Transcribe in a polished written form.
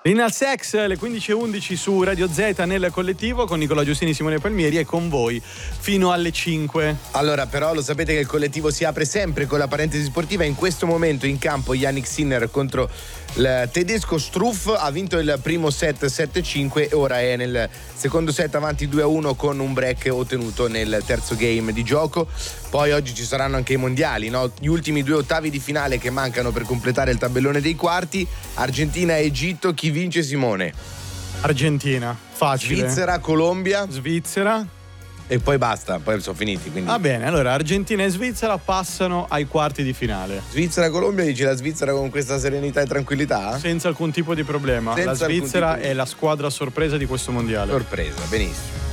Lil Nas X, le 15:11 su Radio Z nel collettivo con Nicola Giustini, Simone Palmieri e con voi fino alle 5. Allora, però lo sapete che il collettivo si apre sempre con la parentesi sportiva. In questo momento in campo Yannick Sinner contro il tedesco Struff, ha vinto il primo set 7-5 e ora è nel secondo set avanti 2-1 con un break ottenuto nel terzo game di gioco. Poi oggi ci saranno anche i mondiali, no? Gli ultimi 2 ottavi di finale che mancano per completare il tabellone dei quarti: Argentina e Egitto. Chi vince, Simone? Argentina, facile. Svizzera, Colombia. Svizzera. E poi basta, poi sono finiti. Quindi. Va bene, allora Argentina e Svizzera passano ai quarti di finale. Svizzera, Colombia, dici la Svizzera con questa serenità e tranquillità? Senza alcun tipo di problema. Senza la Svizzera tipo di... è la squadra sorpresa di questo mondiale. Sorpresa, benissimo.